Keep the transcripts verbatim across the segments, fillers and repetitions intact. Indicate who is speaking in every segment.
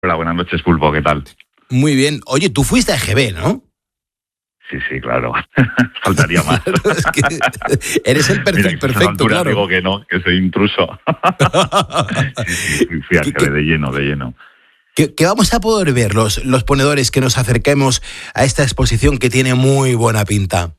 Speaker 1: Hola, buenas noches, Pulpo, ¿qué tal?
Speaker 2: Muy bien. Oye, tú fuiste a E G B, ¿no?
Speaker 1: Sí, sí, claro. Faltaría más.
Speaker 2: Es que eres el perfil
Speaker 1: Mira,
Speaker 2: perfecto, claro.
Speaker 1: Digo que no, que soy intruso. sí, sí, fui, fui a E G B de lleno, de lleno.
Speaker 2: ¿Qué, qué vamos a poder ver los, los ponedores que nos acerquemos a esta exposición que tiene muy buena pinta?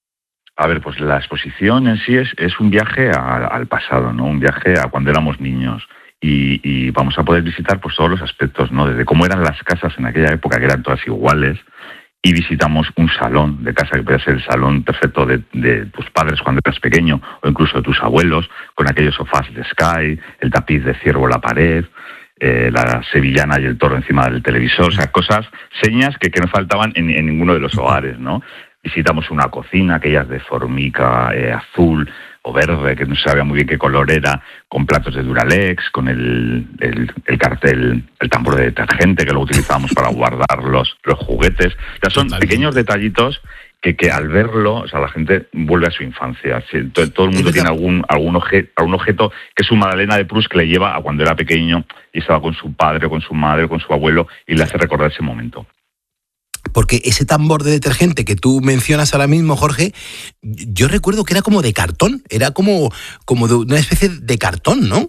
Speaker 1: A ver, pues la exposición en sí es, es un viaje a, al pasado, ¿no? Un viaje a cuando éramos niños. Y, y vamos a poder visitar pues todos los aspectos, ¿no? Desde cómo eran las casas en aquella época, que eran todas iguales, y visitamos un salón de casa que puede ser el salón perfecto de, de tus padres cuando eras pequeño, o incluso de tus abuelos, con aquellos sofás de Sky, el tapiz de ciervo en la pared, eh, la sevillana y el toro encima del televisor, o sea, cosas, señas que, que no faltaban en, en ninguno de los hogares, ¿no? Visitamos una cocina, aquellas de formica eh, azul o verde, que no se sabía muy bien qué color era, con platos de Duralex, con el, el, el cartel, el tambor de detergente que lo utilizábamos para guardar los, los juguetes. Ya son Totalmente. pequeños detallitos que, que al verlo, o sea, la gente vuelve a su infancia. Todo, todo el mundo tiene algún, algún, obje, algún objeto que es su Magdalena de Proust que le lleva a cuando era pequeño y estaba con su padre, o con su madre, o con su abuelo, y le hace recordar ese momento.
Speaker 2: Porque ese tambor de detergente que tú mencionas ahora mismo, Jorge, yo recuerdo que era como de cartón, era como, como de una especie de cartón, ¿no?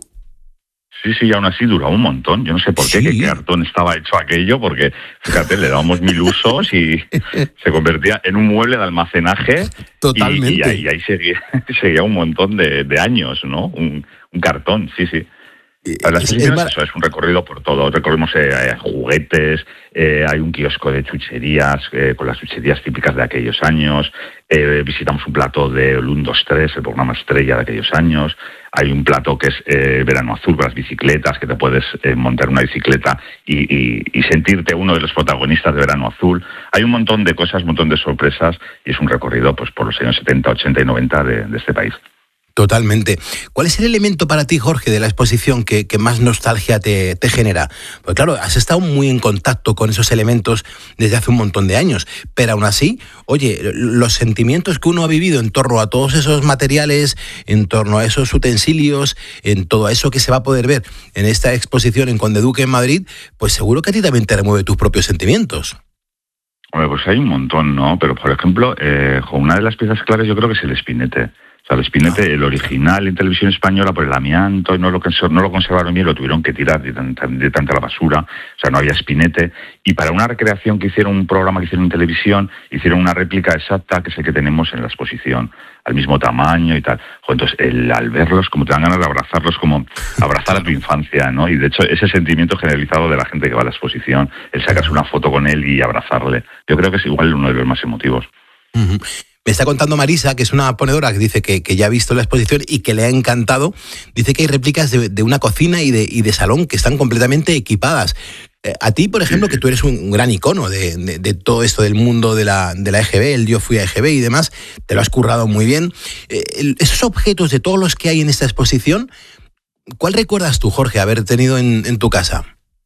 Speaker 1: Sí, sí, y aún así duró un montón. Yo no sé por qué,
Speaker 2: sí.
Speaker 1: qué cartón estaba hecho aquello, porque, fíjate, le dábamos mil usos y se convertía en un mueble de almacenaje.
Speaker 2: Totalmente.
Speaker 1: Y, y ahí, y ahí seguía, seguía un montón de, de años, ¿no? Un, un cartón, sí, sí. La exposición es, es, eso, es un recorrido por todo. Recorrimos eh, juguetes, eh, hay un kiosco de chucherías, eh, con las chucherías típicas de aquellos años, eh, visitamos un plato de uno dos tres, el programa estrella de aquellos años, hay un plato que es eh, Verano Azul, con las bicicletas, que te puedes eh, montar una bicicleta y, y, y sentirte uno de los protagonistas de Verano Azul. Hay un montón de cosas, un montón de sorpresas, y es un recorrido pues por los años setenta, ochenta y noventa de, de este país.
Speaker 2: Totalmente. ¿Cuál es el elemento para ti, Jorge, de la exposición que, que más nostalgia te, te genera? Pues claro, has estado muy en contacto con esos elementos desde hace un montón de años, pero aún así, oye, los sentimientos que uno ha vivido en torno a todos esos materiales, en torno a esos utensilios, en todo eso que se va a poder ver en esta exposición en Conde Duque en Madrid, pues seguro que a ti también te remueve tus propios sentimientos.
Speaker 1: Hombre, pues hay un montón, ¿no? Pero, por ejemplo, eh, una de las piezas claves yo creo que es el espinete. O sea, el espinete, el original en televisión española, por el amianto, y no lo, no lo conservaron bien, lo tuvieron que tirar de tanta, de tanta la basura, o sea, no había espinete. Y para una recreación que hicieron, un programa que hicieron en televisión, hicieron una réplica exacta, que es el que tenemos en la exposición, al mismo tamaño y tal. Entonces, el, al verlos, como te dan ganas de abrazarlos, como abrazar a tu infancia, ¿no? Y de hecho, ese sentimiento generalizado de la gente que va a la exposición, el sacarse una foto con él y abrazarle, yo creo que es igual uno de los más emotivos.
Speaker 2: Uh-huh. Me está contando Marisa, que es una ponedora que dice que, que ya ha visto la exposición y que le ha encantado. Dice que hay réplicas de, de una cocina y de, y de salón que están completamente equipadas. Eh, a ti, por ejemplo, que tú eres un, un gran icono de, de, de todo esto del mundo de la, de la E G B, el Yo Fui a E G B y demás, te lo has currado muy bien. Eh, el, esos objetos de todos los que hay en esta exposición, ¿cuál recuerdas tú, Jorge, haber tenido en, en tu casa?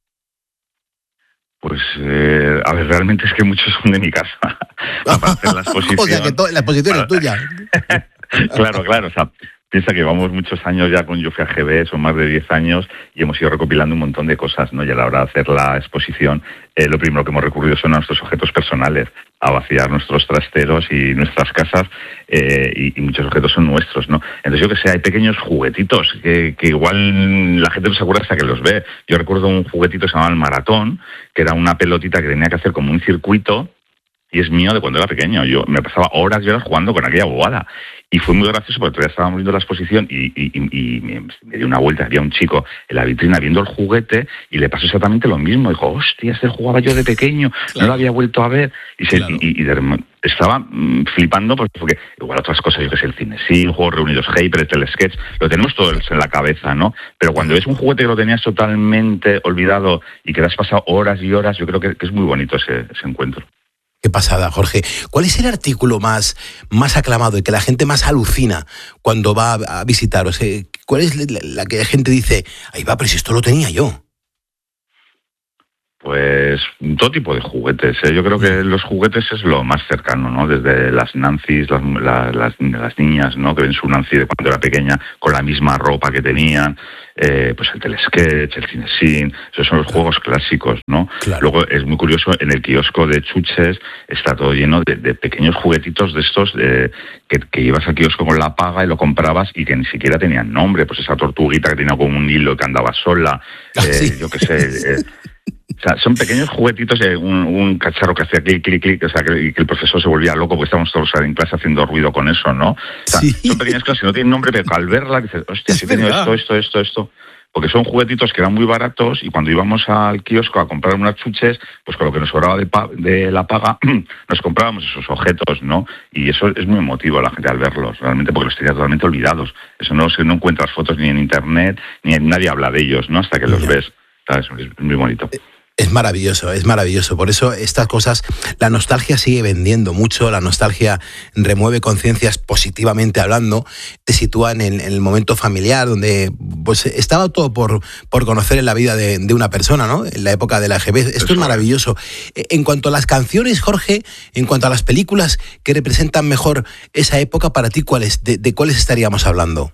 Speaker 1: Pues, eh, a ver, realmente es que muchos son de mi casa. Para hacer la exposición.
Speaker 2: O sea, que to- la exposición es tuya.
Speaker 1: Claro, claro. O sea, piensa que llevamos muchos años ya con Yo Fui a E G B, son más de diez años, y hemos ido recopilando un montón de cosas, ¿no? Y a la hora de hacer la exposición, eh, lo primero que hemos recurrido son a nuestros objetos personales, a vaciar nuestros trasteros y nuestras casas, eh, y, y muchos objetos son nuestros, ¿no? Entonces, yo que sé, hay pequeños juguetitos que, que igual la gente no se acuerda hasta que los ve. Yo recuerdo un juguetito que se llamaba el maratón, que era una pelotita que tenía que hacer como un circuito, y es mío de cuando era pequeño. Yo me pasaba horas y horas jugando con aquella bobada. Y fue muy gracioso porque todavía estábamos viendo la exposición y, y, y, y me dio una vuelta. Había un chico en la vitrina viendo el juguete y le pasó exactamente lo mismo. Dijo, hostia, este jugaba yo de pequeño, claro. No lo había vuelto a ver. Y, se, claro. y, y de, estaba mmm, flipando porque, porque igual otras cosas, yo que sé, el cine, sí, Juegos Reunidos, Hyper, el Telesketch, lo tenemos todo en la cabeza, ¿no? Pero cuando ves un juguete que lo tenías totalmente olvidado y que te has pasado horas y horas, yo creo que, que es muy bonito ese, ese encuentro.
Speaker 2: Qué pasada, Jorge. ¿Cuál es el artículo más, más aclamado y que la gente más alucina cuando va a, a visitar? O sea, ¿cuál es la, la que la gente dice, ahí va, pero si esto lo tenía yo?
Speaker 1: Pues todo tipo de juguetes, ¿eh? Yo creo que los juguetes es lo más cercano, ¿no? Desde las Nancys, las, las, las, las niñas, ¿no? Que ven su Nancy de cuando era pequeña con la misma ropa que tenían, eh, pues el telesketch, el cinesín, esos son los juegos clásicos, ¿no?
Speaker 2: Claro.
Speaker 1: Luego es muy curioso, en el kiosco de chuches está todo lleno de, de pequeños juguetitos de estos eh, que, que ibas al kiosco con la paga y lo comprabas y que ni siquiera tenían nombre, pues esa tortuguita que tenía como un hilo que andaba sola, eh,
Speaker 2: Ah, sí.
Speaker 1: yo qué sé... Eh, O sea, son pequeños juguetitos, de un, un cacharro que hacía clic, clic, clic, o sea, que, que el profesor se volvía loco porque estábamos todos en clase haciendo ruido con eso, ¿no? O sea,
Speaker 2: Sí.
Speaker 1: son pequeñas cosas que no tienen nombre, pero al verla dices, hostia,
Speaker 2: Es
Speaker 1: sí he tenido
Speaker 2: verdad.
Speaker 1: esto, esto, esto, esto. Porque son juguetitos que eran muy baratos y cuando íbamos al kiosco a comprar unas chuches, pues con lo que nos sobraba de, pa de la paga, nos comprábamos esos objetos, ¿no? Y eso es muy emotivo a la gente al verlos, realmente, porque los tenía totalmente olvidados. Eso no, no encuentras fotos ni en internet, ni nadie habla de ellos, ¿no? Hasta que los
Speaker 2: Ya.
Speaker 1: ves. ¿Sabes? Es muy bonito.
Speaker 2: Es maravilloso, es maravilloso. Por eso estas cosas, la nostalgia sigue vendiendo mucho, la nostalgia remueve conciencias positivamente hablando, te sitúa en el, en el momento familiar, donde pues estaba todo por, por conocer en la vida de, de una persona, ¿no? En la época de la A G B. Esto
Speaker 1: Eso
Speaker 2: es maravilloso. En cuanto a las canciones, Jorge, en cuanto a las películas que representan mejor esa época, para ti, ¿cuáles, de, de cuáles estaríamos hablando?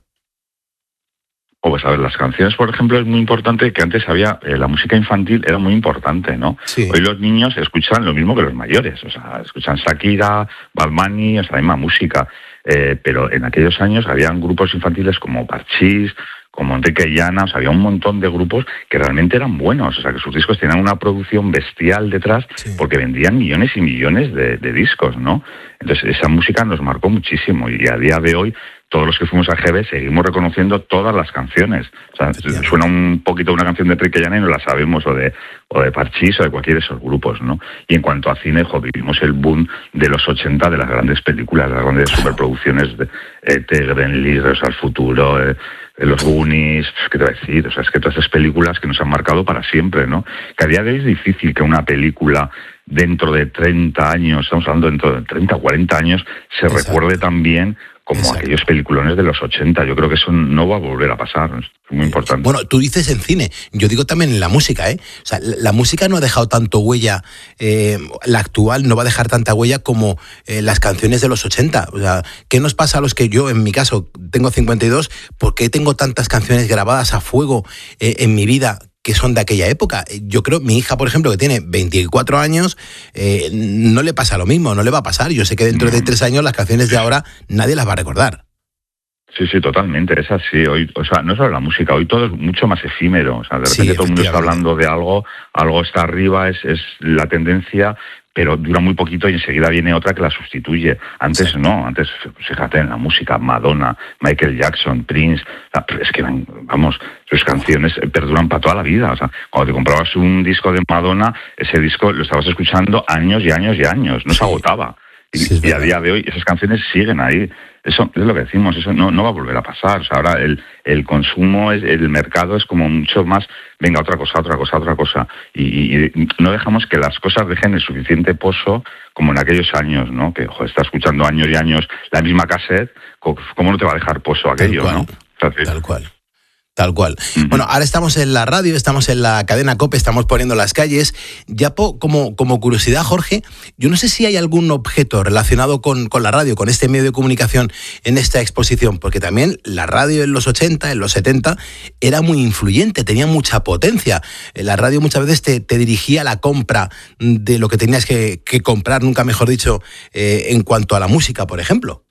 Speaker 1: O pues a ver, las canciones, por ejemplo, es muy importante que antes había, eh, la música infantil era muy importante, ¿no?
Speaker 2: Sí.
Speaker 1: Hoy los niños escuchan lo mismo que los mayores, o sea, escuchan Shakira, Bad Bunny, o sea, la misma música, eh, pero en aquellos años habían grupos infantiles como Parchís, como Enrique y Ana, o sea, había un montón de grupos que realmente eran buenos, o sea, que sus discos tenían una producción bestial detrás,
Speaker 2: Sí.
Speaker 1: porque vendían millones y millones de, de discos, ¿no? Entonces, esa música nos marcó muchísimo y a día de hoy todos los que fuimos a G B seguimos reconociendo todas las canciones. O sea, suena un poquito una canción de Enrique Llana y no la sabemos, o de, o de Parchís, o de cualquiera de esos grupos, ¿no? Y en cuanto a cine, jo, vivimos el boom de los ochenta, de las grandes películas, las grandes superproducciones de E T, Gremlins, Regreso al Futuro, eh, los Goonies, ¿qué te voy a decir? O sea, es que todas esas películas que nos han marcado para siempre, ¿no? Que a día de hoy es difícil que una película dentro de treinta años, estamos hablando dentro de treinta o cuarenta años, se
Speaker 2: Exacto.
Speaker 1: recuerde tan bien como
Speaker 2: Exacto.
Speaker 1: aquellos peliculones de los ochenta. Yo creo que eso no va a volver a pasar, es muy importante.
Speaker 2: Bueno, tú dices en cine, yo digo también en la música, ¿eh? O sea, la, la música no ha dejado tanto huella, eh, la actual no va a dejar tanta huella como eh, las canciones de los ochenta. O sea, ¿qué nos pasa a los que yo, en mi caso, tengo cincuenta y dos, por qué tengo tantas canciones grabadas a fuego eh, en mi vida que son de aquella época? Yo creo, mi hija, por ejemplo, que tiene veinticuatro años, eh, no le pasa lo mismo, no le va a pasar. Yo sé que dentro de tres años las canciones de ahora nadie las va a recordar.
Speaker 1: Sí, sí, totalmente, es así. Hoy, o sea, no solo la música, hoy todo es mucho más efímero. O sea, de repente
Speaker 2: Sí,
Speaker 1: todo el mundo está
Speaker 2: efectivamente.
Speaker 1: hablando de algo, algo está arriba, es, es la tendencia, pero dura muy poquito y enseguida viene otra que la sustituye. Antes
Speaker 2: Exacto.
Speaker 1: no, antes, fíjate, en la música, Madonna, Michael Jackson, Prince, es que, vamos, sus canciones perduran para toda la vida. O sea, cuando te comprabas un disco de Madonna, ese disco lo estabas escuchando años y años y años, no
Speaker 2: Sí.
Speaker 1: se agotaba. Y,
Speaker 2: Sí, es
Speaker 1: y a
Speaker 2: verdad.
Speaker 1: día de hoy esas canciones siguen ahí. Eso es lo que decimos, eso no, no va a volver a pasar. O sea, ahora el, el consumo, es, el mercado es como mucho más, venga, otra cosa, otra cosa, otra cosa. Y, y, y no dejamos que las cosas dejen el suficiente pozo como en aquellos años, ¿no? Que, ojo, está escuchando años y años la misma cassette, ¿cómo no te va a dejar pozo aquello,
Speaker 2: Tal cual,
Speaker 1: no? O sea, que-
Speaker 2: tal cual. Tal cual.
Speaker 1: Ujú.
Speaker 2: Bueno, ahora estamos en la radio, estamos en la cadena COPE, estamos poniendo las calles. Ya po, como, como curiosidad, Jorge, yo no sé si hay algún objeto relacionado con, con la radio, con este medio de comunicación en esta exposición, porque también la radio en los ochenta, en los setenta, era muy influyente, tenía mucha potencia. La radio muchas veces te, te dirigía a la compra de lo que tenías que, que comprar, nunca mejor dicho, eh, en cuanto a la música, por ejemplo.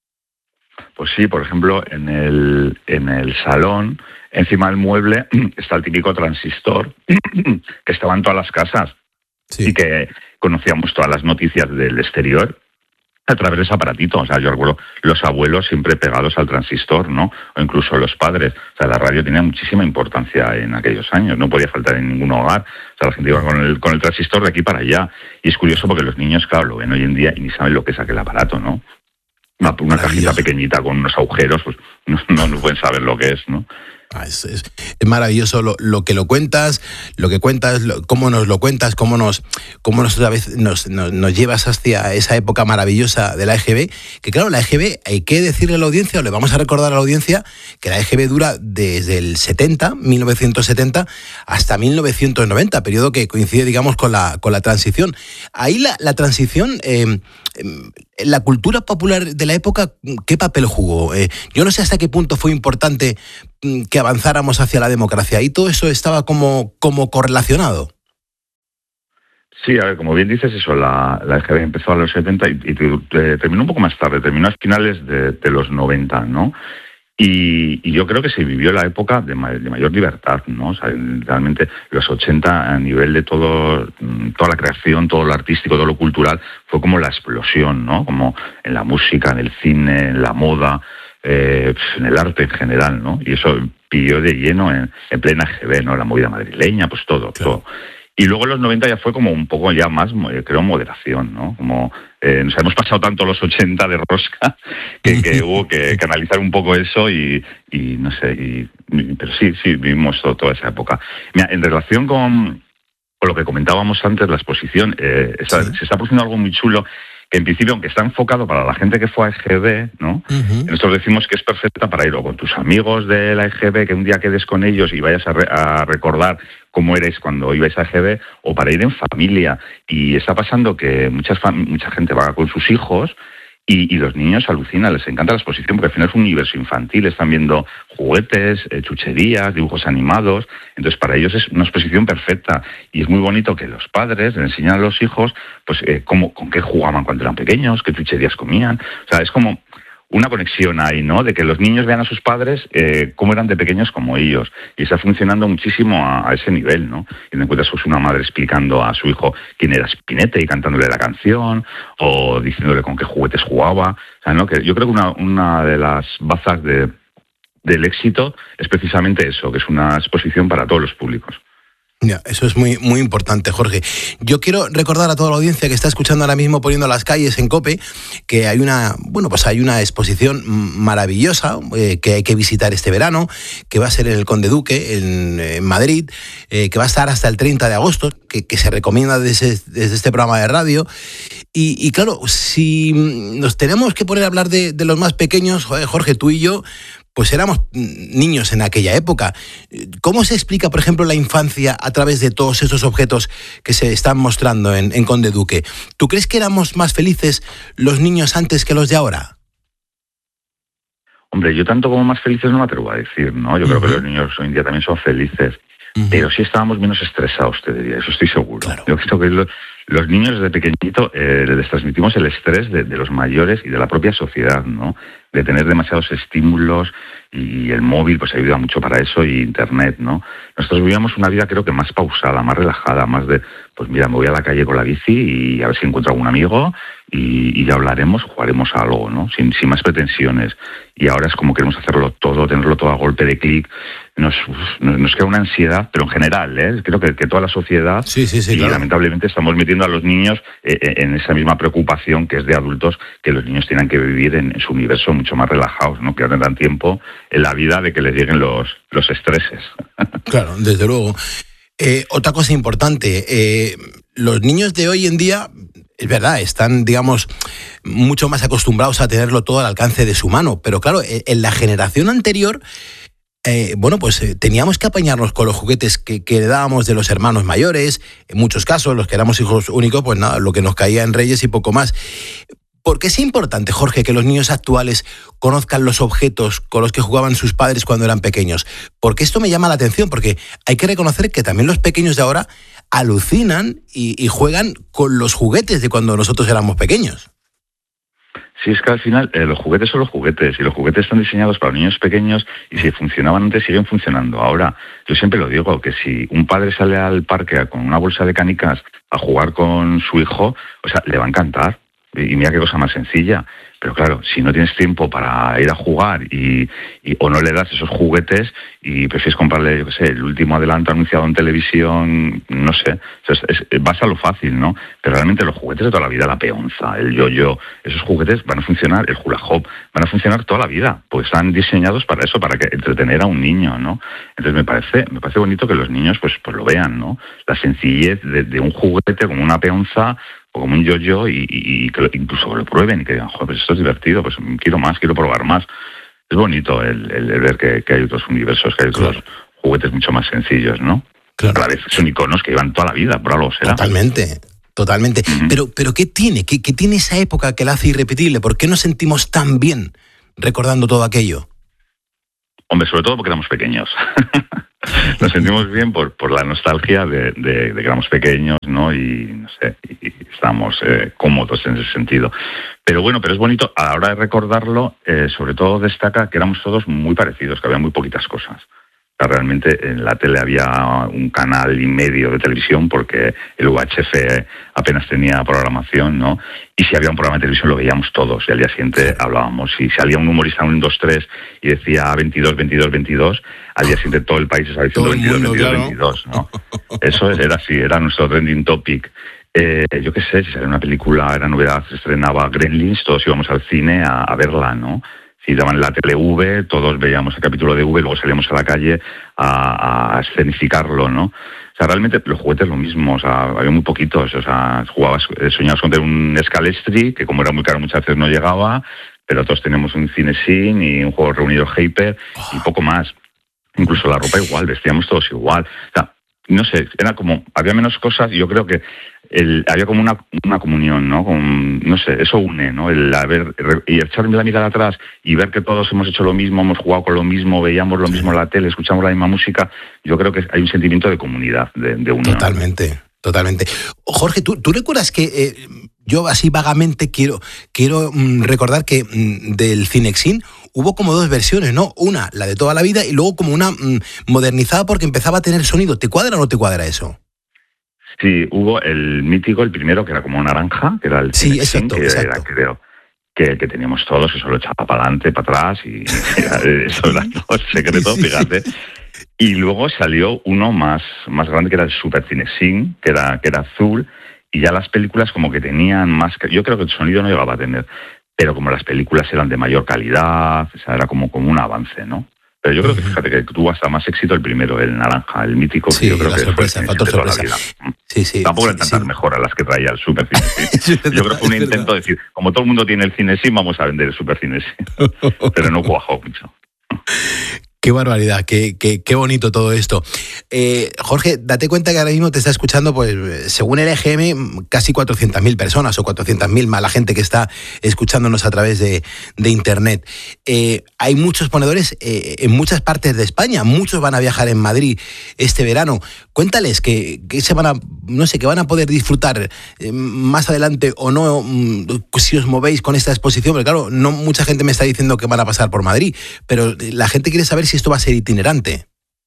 Speaker 1: Pues sí, por ejemplo, en el, en el salón, encima del mueble, está el típico transistor que estaba en todas las casas
Speaker 2: Sí.
Speaker 1: y que conocíamos todas las noticias del exterior a través de ese aparatito. O sea, yo recuerdo los abuelos siempre pegados al transistor, ¿no? O incluso los padres. O sea, la radio tenía muchísima importancia en aquellos años, no podía faltar en ningún hogar. O sea, la gente iba con el, con el transistor de aquí para allá. Y es curioso porque los niños, claro, lo ven hoy en día y ni saben lo que es aquel aparato, ¿no? Una, una cajita pequeñita con unos agujeros, pues no, no, no pueden saber lo que es, ¿no?
Speaker 2: Ah, es, es, es maravilloso lo, lo que lo cuentas, lo que cuentas, lo, cómo nos lo cuentas, cómo nos, cómo nos, otra vez nos, nos, nos llevas hacia esa época maravillosa de la E G B. Que claro, la E G B, hay que decirle a la audiencia, o le vamos a recordar a la audiencia, que la E G B dura desde el setenta, mil novecientos setenta, hasta mil novecientos noventa, periodo que coincide, digamos, con la, con la transición. Ahí la, la transición, eh, la cultura popular de la época, ¿qué papel jugó? Eh, yo no sé hasta qué punto fue importante que avanzáramos hacia la democracia, y todo eso estaba como, como correlacionado.
Speaker 1: Sí, a ver, como bien dices, eso, la, la E G B empezó a los setenta y, y eh, terminó un poco más tarde, terminó a finales de, de los noventa, ¿no? Y, y yo creo que se vivió la época de, ma- de mayor libertad, ¿no? O sea, realmente los ochenta, a nivel de todo, toda la creación, todo lo artístico, todo lo cultural, fue como la explosión, ¿no? Como en la música, en el cine, en la moda, eh, en el arte en general, ¿no? Y eso pilló de lleno en, en plena E G B, ¿no? La movida madrileña, pues todo, claro. todo. Y luego en los noventa ya fue como un poco ya más, creo, moderación, ¿no? Como eh, nos hemos pasado tanto los ochenta de rosca que, que hubo que, que analizar un poco eso y, y no sé, y, pero sí, sí, vivimos todo, toda esa época. Mira, en relación con, con lo que comentábamos antes, la exposición, eh, está, sí. se está produciendo algo muy chulo, que en principio, aunque está enfocado para la gente que fue a E G B, ¿no? Uh-huh. Nosotros decimos que es perfecta para ir o con tus amigos de la E G B, que un día quedes con ellos y vayas a, re- a recordar cómo erais cuando ibais a E G B, o para ir en familia. Y está pasando que muchas fam- mucha gente va con sus hijos y, y los niños alucinan, les encanta la exposición, porque al final es un universo infantil, están viendo juguetes, eh, chucherías, dibujos animados. Entonces para ellos es una exposición perfecta, y es muy bonito que los padres les enseñan a los hijos pues eh, cómo, con qué jugaban cuando eran pequeños, qué chucherías comían. O sea, es como una conexión ahí, ¿no? De que los niños vean a sus padres eh, cómo eran de pequeños como ellos. Y está funcionando muchísimo a, a ese nivel, ¿no? Y te encuentras pues, una madre explicando a su hijo quién era Spinetta y cantándole la canción, o diciéndole con qué juguetes jugaba. O sea, ¿no? Que yo creo que una, una de las bazas de, del éxito es precisamente eso, que es una exposición para todos los públicos.
Speaker 2: Ya, eso es muy, muy importante, Jorge. Yo quiero recordar a toda la audiencia que está escuchando ahora mismo Poniendo las Calles en COPE, que hay una, bueno, pues hay una exposición maravillosa eh, que hay que visitar este verano, que va a ser en el Conde Duque, en, en Madrid, eh, que va a estar hasta el treinta de agosto, que, que se recomienda desde, desde este programa de radio. Y, y claro, si nos tenemos que poner a hablar de, de los más pequeños, joder, Jorge, tú y yo, pues éramos niños en aquella época. ¿Cómo se explica, por ejemplo, la infancia a través de todos esos objetos que se están mostrando en, en Conde Duque? ¿Tú crees que éramos más felices los niños antes que los de ahora?
Speaker 1: Hombre, yo tanto como más felices no me atrevo a decir, ¿no? Yo uh-huh. creo que los niños hoy en día también son felices. Uh-huh. Pero sí estábamos menos estresados, te diría, eso estoy seguro. Claro. Yo creo que los, los niños desde pequeñito eh, les transmitimos el estrés de, de los mayores y de la propia sociedad, ¿no? De tener demasiados estímulos, y el móvil pues ayuda mucho para eso, y internet, ¿no? Nosotros vivíamos una vida creo que más pausada, más relajada, más de, pues mira, me voy a la calle con la bici y a ver si encuentro algún amigo y, y ya hablaremos, jugaremos a algo, ¿no? Sin, sin más pretensiones. Y ahora es como queremos hacerlo todo, tenerlo todo a golpe de clic. Nos, nos, nos crea una ansiedad, pero en general, ¿eh? Creo que, que toda la sociedad,
Speaker 2: sí, sí, sí,
Speaker 1: y
Speaker 2: claro.
Speaker 1: lamentablemente estamos metiendo a los niños eh, en esa misma preocupación que es de adultos, que los niños tienen que vivir en, en su universo mucho más relajados, ¿no? Que no tendrán tiempo en la vida de que les lleguen los, los estreses.
Speaker 2: Claro, desde luego. Eh, otra cosa importante, eh, los niños de hoy en día, es verdad, están, digamos, mucho más acostumbrados a tenerlo todo al alcance de su mano, pero claro, en la generación anterior, eh, bueno, pues eh, teníamos que apañarnos con los juguetes que, que dábamos de los hermanos mayores, en muchos casos, los que éramos hijos únicos, pues nada, lo que nos caía en Reyes y poco más. ¿Por qué es importante, Jorge, que los niños actuales conozcan los objetos con los que jugaban sus padres cuando eran pequeños? Porque esto me llama la atención, porque hay que reconocer que también los pequeños de ahora alucinan y, y juegan con los juguetes de cuando nosotros éramos pequeños.
Speaker 1: Sí, es que al final eh, los juguetes son los juguetes, y los juguetes están diseñados para niños pequeños, y si funcionaban antes siguen funcionando ahora. Yo siempre lo digo, que si un padre sale al parque con una bolsa de canicas a jugar con su hijo, o sea, le va a encantar. Y mira qué cosa más sencilla. Pero claro, si no tienes tiempo para ir a jugar y, y o no le das esos juguetes y prefieres comprarle, yo qué sé, el último adelanto anunciado en televisión, no sé, es, es, vas a lo fácil, ¿no? Pero realmente los juguetes de toda la vida, la peonza, el yo-yo, esos juguetes van a funcionar, el hula hoop, van a funcionar toda la vida, porque están diseñados para eso, para que entretener a un niño, ¿no? Entonces me parece, me parece bonito que los niños pues, pues lo vean, ¿no? La sencillez de, de un juguete como una peonza o como un yo-yo y, y, y que lo, incluso lo prueben y que digan, joder, pues esto es divertido, pues quiero más, quiero probar más. Es bonito el, el, el ver que, que hay otros universos, que hay otros claro. juguetes mucho más sencillos, ¿no? Claro. A la vez son iconos que llevan toda la vida, por algo será.
Speaker 2: Totalmente, totalmente. Uh-huh. Pero, pero ¿qué tiene? ¿Qué, ¿Qué tiene esa época que la hace irrepetible? ¿Por qué nos sentimos tan bien recordando todo aquello?
Speaker 1: Hombre, sobre todo porque éramos pequeños. Nos sentimos bien por, por la nostalgia de, de, de que éramos pequeños, ¿no? Y, no sé, y estábamos eh, cómodos en ese sentido. Pero bueno, pero es bonito, a la hora de recordarlo, eh, sobre todo destaca que éramos todos muy parecidos, que había muy poquitas cosas. O sea, realmente en la tele había un canal y medio de televisión porque el U H F apenas tenía programación, ¿no? Y si había un programa de televisión lo veíamos todos y al día siguiente hablábamos. Si salía un humorista en un dos tres y decía veintidós, veintidós, veintidós, al día siguiente todo el país estaba diciendo veintidós, veintidós, veintidós, ¿no? Eso era así, era nuestro trending topic. Eh, yo qué sé, si salía una película, era novedad, se estrenaba Gremlins, todos íbamos al cine a, a verla, ¿no? Si daban la tele V, todos veíamos el capítulo de V, luego salíamos a la calle a, a escenificarlo, ¿no? O sea, realmente los juguetes lo mismo, o sea, había muy poquitos, o sea, jugabas, soñabas con tener un Scalestri, que como era muy caro muchas veces no llegaba, pero todos teníamos un Cinesin y un juego reunido Hyper y poco más. Incluso la ropa igual, vestíamos todos igual. O sea, no sé, era como, había menos cosas y yo creo que el, había como una, una comunión, ¿no? Con, no sé, eso une, ¿no? El haber, y echarme la mirada atrás y ver que todos hemos hecho lo mismo, hemos jugado con lo mismo, veíamos lo mismo en la tele, escuchamos la misma música, yo creo que hay un sentimiento de comunidad, de, de unión.
Speaker 2: Totalmente, totalmente. Jorge, ¿tú, tú recuerdas que eh, yo así vagamente quiero, quiero mm, recordar que mm, del Cinexin hubo como dos versiones, ¿no? Una, la de toda la vida, y luego como una mm, modernizada porque empezaba a tener sonido. ¿Te cuadra o no te cuadra eso?
Speaker 1: Sí, hubo el mítico, el primero, que era como naranja, que era el
Speaker 2: sí,
Speaker 1: Cinexin,
Speaker 2: exacto,
Speaker 1: que
Speaker 2: exacto.
Speaker 1: era, creo, que, que teníamos todos, que solo echaba para adelante, para atrás, y, y era, eso era todo secreto, sí, fíjate. Y luego salió uno más, más grande, que era el Super Cinexin, que era, que era azul, y ya las películas como que tenían más... Yo creo que el sonido no llegaba a tener, pero como las películas eran de mayor calidad, o sea, era como, como un avance, ¿no? Pero yo creo que, fíjate, que tuvo hasta más éxito el primero, el naranja, el mítico,
Speaker 2: sí,
Speaker 1: que yo creo que
Speaker 2: sorpresa,
Speaker 1: fue el de toda la vida.
Speaker 2: Sí, sí,
Speaker 1: Tampoco
Speaker 2: sí,
Speaker 1: eran tantas
Speaker 2: sí.
Speaker 1: mejoras las que traía el Super Cinexin. Yo creo que fue un intento de decir, como todo el mundo tiene el Cinexin, vamos a vender el Super Cinexin. Pero no cuajó mucho.
Speaker 2: Qué barbaridad, qué, qué, qué bonito todo esto. Eh, Jorge, date cuenta que ahora mismo te está escuchando, pues según el E G M, casi cuatrocientas mil personas o cuatrocientas mil más la gente que está escuchándonos a través de, de Internet. Eh, hay muchos ponedores eh, en muchas partes de España, muchos van a viajar en Madrid este verano. Cuéntales que, que se van a, no sé, que van a poder disfrutar eh, más adelante o no, mm, si os movéis con esta exposición, porque claro, no mucha gente me está diciendo que van a pasar por Madrid, pero la gente quiere saber si esto va a ser itinerante.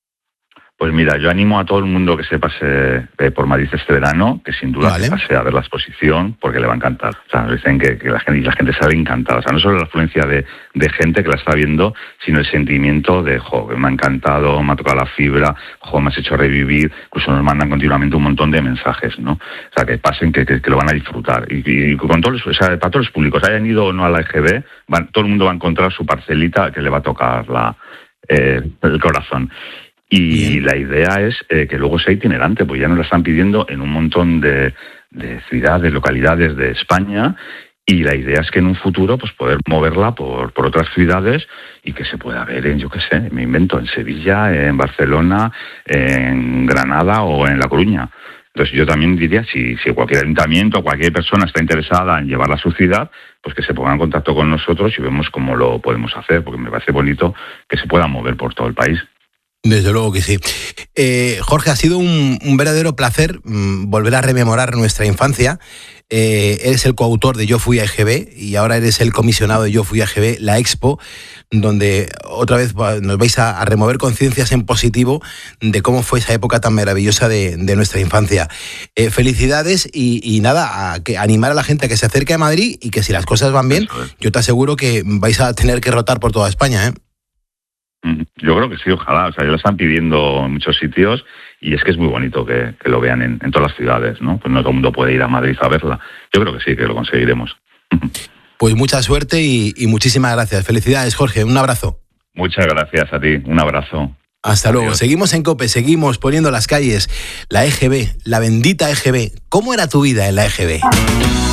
Speaker 1: Pues mira, yo animo a todo el mundo que se pase eh, por Madrid este verano, que sin duda vale. se pase a ver la exposición, porque le va a encantar. O sea, dicen que, que la gente y la gente sale encantada. O sea, no solo la afluencia de, de gente que la está viendo, sino el sentimiento de, jo, me ha encantado, me ha tocado la fibra, jo, me has hecho revivir. Incluso nos mandan continuamente un montón de mensajes, ¿no? O sea, que pasen, que, que, que lo van a disfrutar. Y, y con todos, o sea, para todos los públicos, hayan ido o no a la E G B, van, todo el mundo va a encontrar su parcelita que le va a tocar la, eh, el corazón. Y Bien. la idea es eh, que luego sea itinerante, pues ya nos la están pidiendo en un montón de, de ciudades, localidades de España, y la idea es que en un futuro pues poder moverla por, por otras ciudades y que se pueda ver en, yo qué sé, me invento, en Sevilla, en Barcelona, en Granada o en La Coruña. Entonces yo también diría, si, si cualquier ayuntamiento o cualquier persona está interesada en llevarla a su ciudad, pues que se ponga en contacto con nosotros y vemos cómo lo podemos hacer, porque me parece bonito que se pueda mover por todo el país.
Speaker 2: Desde luego que sí. Eh, Jorge, ha sido un, un verdadero placer mmm, volver a rememorar nuestra infancia. Eh, eres el coautor de Yo Fui a E G B y ahora eres el comisionado de Yo Fui a E G B, la Expo, donde otra vez nos vais a, a remover conciencias en positivo de cómo fue esa época tan maravillosa de, de nuestra infancia. Eh, felicidades y, y nada, a que animar a la gente a que se acerque a Madrid y que si las cosas van bien, yo te aseguro que vais a tener que rotar por toda España, ¿eh?
Speaker 1: Yo creo que sí, ojalá. O sea, ya lo están pidiendo en muchos sitios y es que es muy bonito que, que lo vean en, en todas las ciudades, ¿no? Pues no todo el mundo puede ir a Madrid a verla. Yo creo que sí, que lo conseguiremos.
Speaker 2: Pues mucha suerte y, y muchísimas gracias. Felicidades, Jorge. Un abrazo.
Speaker 1: Muchas gracias a ti. Un abrazo.
Speaker 2: Hasta Adiós. Luego. Seguimos en COPE, seguimos poniendo las calles. La E G B, la bendita E G B. ¿Cómo era tu vida en la E G B?